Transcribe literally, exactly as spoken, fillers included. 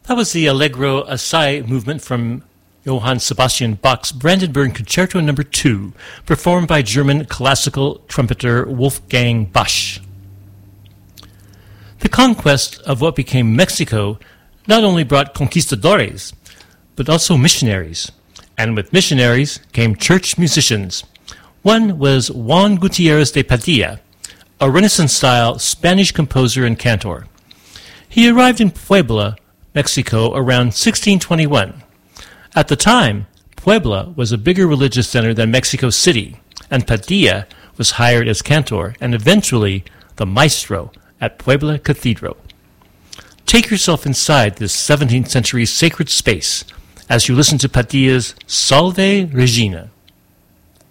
That was the Allegro Assai movement from Johann Sebastian Bach's Brandenburg Concerto Number two, performed by German classical trumpeter Wolfgang Basch. The conquest of what became Mexico not only brought conquistadores, but also missionaries. And with missionaries came church musicians. One was Juan Gutierrez de Padilla, a Renaissance-style Spanish composer and cantor. He arrived in Puebla, Mexico, around sixteen twenty-one. At the time, Puebla was a bigger religious center than Mexico City, and Padilla was hired as cantor and eventually the maestro at Puebla Cathedral. Take yourself inside this seventeenth century sacred space as you listen to Padilla's Salve Regina.